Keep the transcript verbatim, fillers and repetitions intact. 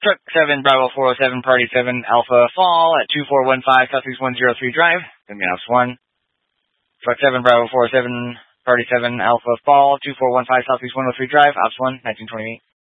Truck seven Bravo four oh seven Party seven Alpha Fall at two four one five Southeast one oh three Drive. Gonna be Ops one. Truck seven Bravo four oh seven Party seven Alpha Fall two four one five Southeast one oh three Drive. Ops one, nineteen twenty-eight.